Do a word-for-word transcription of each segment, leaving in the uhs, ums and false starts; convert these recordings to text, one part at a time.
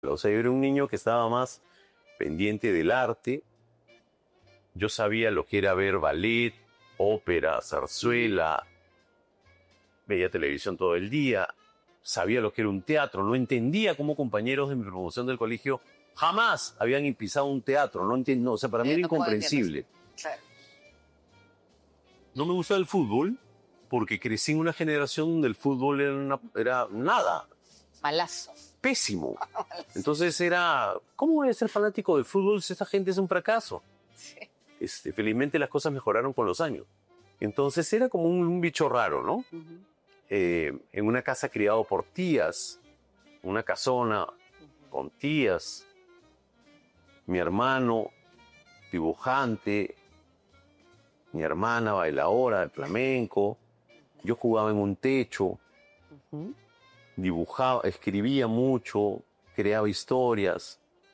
O sea, yo era un niño que estaba más pendiente del arte. Yo sabía lo que era ver ballet, ópera, zarzuela, veía televisión todo el día, sabía lo que era un teatro, no entendía cómo compañeros de mi promoción del colegio jamás habían pisado un teatro, no entiendo, o sea, para mí era incomprensible. Claro. No me gustaba el fútbol porque crecí en una generación donde el fútbol era, una, era nada. Malazo. Pésimo. Entonces era, ¿cómo voy a ser fanático del fútbol si esta gente es un fracaso? Sí. Este, felizmente las cosas mejoraron con los años. Entonces era como un, un bicho raro, ¿no? Uh-huh. Eh, en una casa criado por tías, una casona uh-huh. con tías, mi hermano dibujante, mi hermana bailadora de flamenco, yo jugaba en un techo, Uh-huh. dibujaba, escribía mucho, creaba historias.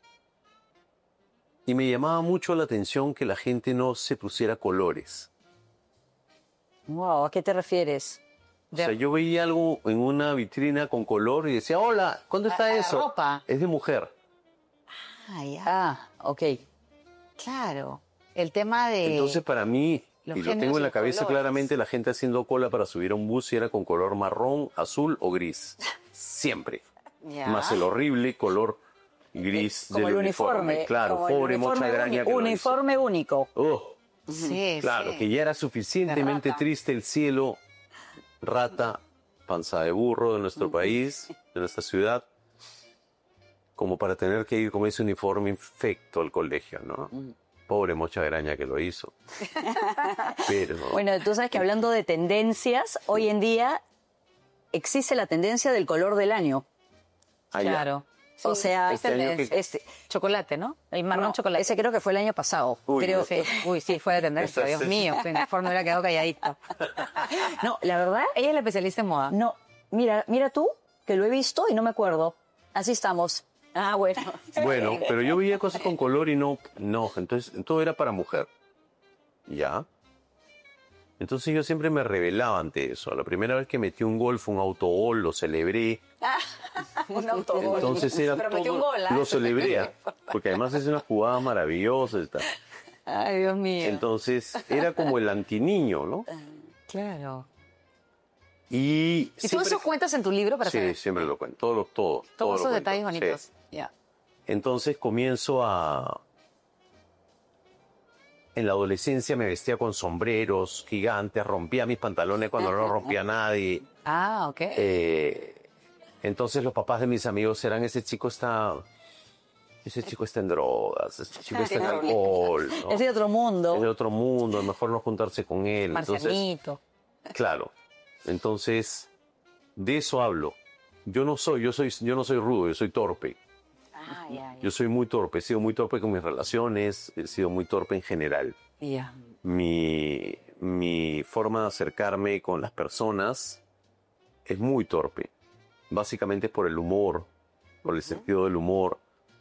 Y me llamaba mucho la atención que la gente no se pusiera colores. Wow, ¿a qué te refieres? O sea, yo veía algo en una vitrina con color y decía, hola, ¿cuándo está ¿La eso? ropa? Es de mujer. Ah, ya, ok. Claro, el tema de... Entonces para mí, los y lo tengo en la cabeza colores. claramente, la gente haciendo cola para subir a un bus y era con color marrón, azul o gris. Siempre. Ya. Más el horrible color gris como del el uniforme. uniforme. Claro, como el pobre uniforme mocha graña que uniforme lo hizo. único. Oh, Sí, claro, sí. que ya era suficientemente triste el cielo, rata, panza de burro de nuestro país, de nuestra ciudad, como para tener que ir con ese uniforme infecto al colegio, ¿no? Pobre mocha graña que lo hizo. Pero... Bueno, tú sabes que hablando de tendencias, hoy en día existe la tendencia del color del año. Ah, ya. Claro. O sea, Este año que- este, Chocolate, ¿no? El marrón no, chocolate. ese creo que fue el año pasado. Uy, creo no. que Uy, sí, fue de tendencia, Esa- Dios esa- mío. El uniforme hubiera quedado calladito. No, la verdad, Ella es la especialista en moda. no. Mira, mira tú, que lo he visto y no me acuerdo. Así estamos. Ah, bueno. Bueno, pero yo veía cosas con color y no, no, entonces todo era para mujer. ¿Ya? Entonces yo siempre me rebelaba ante eso. La primera vez que metí un gol fue un autogol, lo celebré. Un autogol. Entonces era Pero metió todo- un gol, ¿ah? lo celebré, porque además es una jugada maravillosa y tal. Ay, Dios mío. Entonces era como el antiniño, ¿no? Claro. Y, ¿Y tú siempre- eso cuentas en tu libro para Sí, saber? siempre lo cuento, todos los todo, todo Todos lo esos cuento, detalles sí. bonitos. Ya. Entonces comienzo a... En la adolescencia me vestía con sombreros gigantes, rompía mis pantalones cuando no los rompía nadie. Ah, ok. Eh, entonces los papás de mis amigos eran, ese chico está... Ese chico está en drogas, ese chico está en alcohol, ¿no? Es de otro mundo. Es de otro mundo, es mejor no juntarse con él. Entonces, Marcianito. claro. Entonces, de eso hablo. Yo no soy, yo soy, yo no soy rudo, yo soy torpe. Ah, ya, ya. Yo soy muy torpe, he sido muy torpe con mis relaciones, he sido muy torpe en general. Ya. Mi, mi forma de acercarme con las personas es muy torpe. Básicamente es por el humor, por el sentido del humor.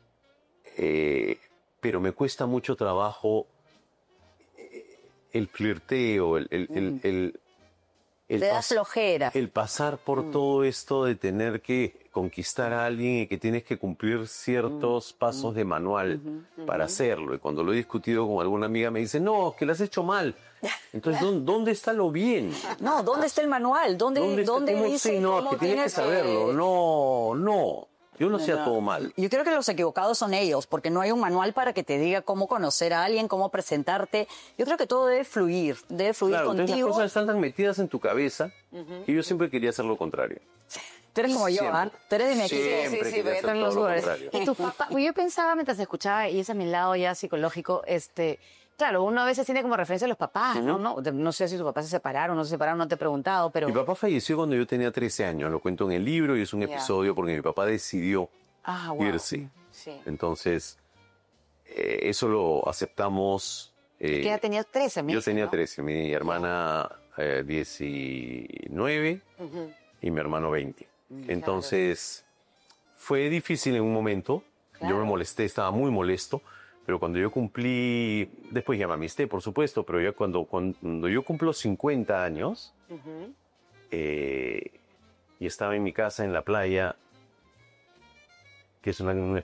Eh, pero me cuesta mucho trabajo eh, el flirteo, el, el, el, el, el Te da pas- flojera. el pasar por todo esto de tener que conquistar a alguien y que tienes que cumplir ciertos pasos de manual para hacerlo. Y cuando lo he discutido con alguna amiga me dice, no, que lo has hecho mal. Entonces, ¿dó- ¿dónde está lo bien? No, ¿dónde está el manual? ¿Dónde, ¿Dónde, está- dónde cómo- dice sí, no, cómo que tienes que tienes saberlo? No, no. Yo lo hacía todo mal. Yo creo que los equivocados son ellos, porque no hay un manual para que te diga cómo conocer a alguien, cómo presentarte. Yo creo que todo debe fluir, debe fluir Claro, entonces las contigo. cosas están tan metidas en tu cabeza que yo siempre quería hacer lo contrario. Tú eres como yo, Siempre. ¿ah? Tú eres de mi equipo. Siempre Sí, sí, quería porque hacer están los todo lo lugares. contrario. Y tu papá, pues yo pensaba mientras escuchaba, y ese es mi lado ya psicológico, este, claro, uno a veces tiene como referencia a los papás, ¿no? No, no sé si tus papás se separaron, no se separaron, no te he preguntado, pero... Mi papá falleció cuando yo tenía trece años, lo cuento en el libro y es un Ya. episodio porque mi papá decidió Ah, wow. irse. Sí. Entonces, eh, eso lo aceptamos. eh, que ya tenías trece, me yo dices, tenía ¿no? trece, mi hermana eh, diecinueve y mi hermano veinte. Entonces, fue difícil en un momento. Yo me molesté, estaba muy molesto. Pero cuando yo cumplí, después ya me amisté, por supuesto, pero ya cuando, cuando yo cumplo cincuenta años, eh, y estaba en mi casa en la playa, que es una, una